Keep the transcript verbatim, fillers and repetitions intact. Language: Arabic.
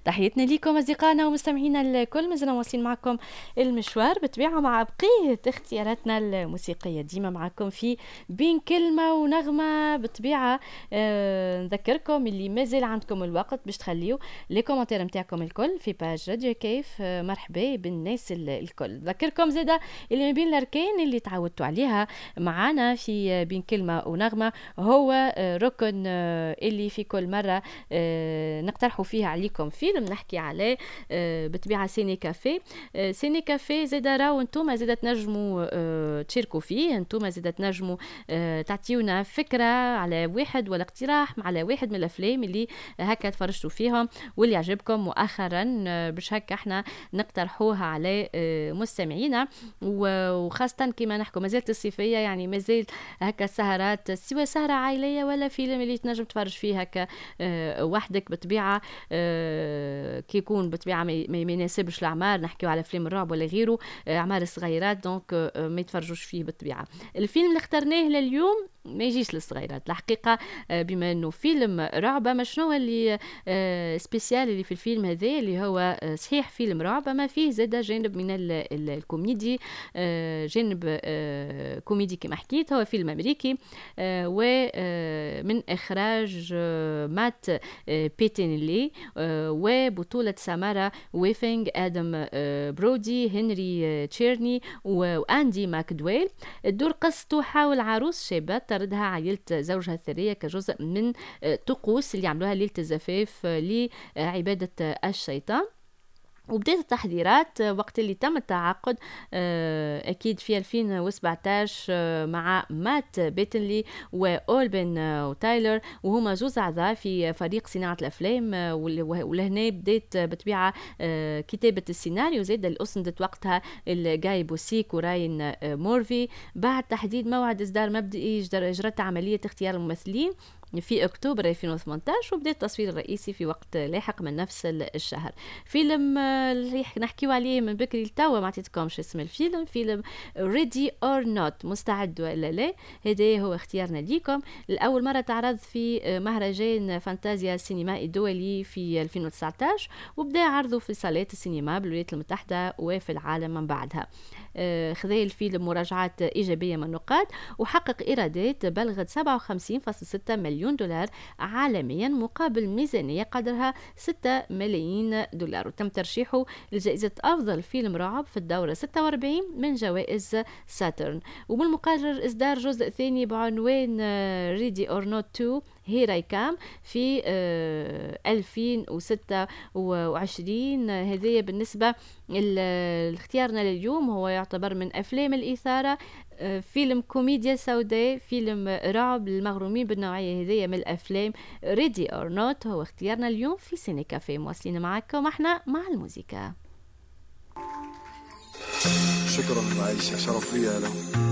تحياتنا ليكم أصدقائنا ومستمعينا الكل، مازلنا واصلين معكم المشوار بطبيعة مع بقية اختياراتنا الموسيقية، ديما معكم في بين كلمة ونغمة بطبيعة. أه نذكركم اللي مازال عندكم الوقت باش تخليو لي كومنتير نتاعكم الكل في باج راديو كيف. أه مرحبا بالناس الكل. نذكركم زادا اللي ما بين الأركان اللي تعودتوا عليها معانا في بين كلمة ونغمة هو أه ركن أه اللي في كل مرة أه نقترحوا فيها عليكم فيلم نحكي عليه أه بطبيعة سيني كافي. أه سيني كافي زادا راو انتوما زادا تنجموا أه تشاركوا فيه، انتوما زادا تنجموا أه تعطيونا فكرة على واحد ولا اقتراح على واحد من الافلام اللي هكا تفرجتوا فيهم واللي عجبكم مؤخرا، أه باش هكا احنا نقترحوها على أه مستمعينا، وخاصة كما نحكوا مازالت الصيفية، يعني مازال هكا سهرات سواء سهرة عائلية ولا فيلم اللي تنجم تفرج فيه هكا أه وحدك بطبيعة. أه كي يكون بطبيعة ما يناسبش الأعمار، نحكيو على فيلم الرعب ولا غيره، أه أعمار الصغيرات دونك أه ما يتفرجوش فيه بطبيعة. الفيلم اللي اخترناه لليوم ما يجيش للصغيرات الحقيقة، أه بما انه فيلم رعب، ما شنو اللي أه سبيسيال اللي في الفيلم هذا اللي هو أه صحيح فيلم رعب ما فيه زاد جانب من ال ال الكوميدي، أه جانب أه كوميدي كما حكيت. هو فيلم أمريكي أه ومن إخراج أه مات أه بيتينلي أه وبطولة سامارا ويفينغ، آدم أه برودي، هنري أه تشيرني وأندي ماكدويل. الدور قصته حول عروس شابة طردها عائلة زوجها الثرية كجزء من أه طقوس اللي عملوها ليلة الزفاف أه لعبادة أه الشيطان. وبدأت التحضيرات وقت اللي تم التعاقد أكيد في ألفين وسبعتاش مع مات بيتنلي وأولبن وتايلر، وهما زوز أعضاء في فريق صناعة الأفلام. ولهنا بدأت بطبيعة كتابة السيناريو زاد اللي أسندت وقتها الجاي بوسيك وراين مورفي. بعد تحديد موعد إصدار مبدئي جرت عملية اختيار الممثلين في أكتوبر ألفين وثمانية عشر، وبدأ التصوير الرئيسي في وقت لاحق من نفس الشهر. فيلم اللي نحكيو عليه من بكري لتوا ما عطيتكمش اسم الفيلم، فيلم Ready or Not، مستعد ولا لا. هذا هو اختيارنا ليكم. لأول مرة تعرض في مهرجان فانتازيا السينمائي الدولي في ألفين وتسعة عشر، وبدأ عرضه في صالات السينما بالولايات المتحدة وفي العالم من بعدها. خذ الفيلم مراجعات إيجابية من النقاد، وحقق إيرادات بلغت سبعة وخمسين فاصلة ستة مليون دولار عالميا مقابل ميزانية قدرها ستة ملايين دولار، وتم ترشيحه لجائزة أفضل فيلم رعب في الدورة ستة وأربعين من جوائز ساترن. ومن المقرر إصدار جزء ثاني بعنوان Ready or Not تو Here I Come في ألفين وستة وعشرين. هذه بالنسبة لاختيارنا لليوم، هو يعتبر من أفلام الإثارة، فيلم كوميديا سوداء، فيلم رعب للمغرومين بالنوعية هذه من الأفلام. Ready or Not هو اختيارنا اليوم في سيني كافيه. مواصلين معكم احنا مع الموسيقى. شكرا عايشة، شرف لي.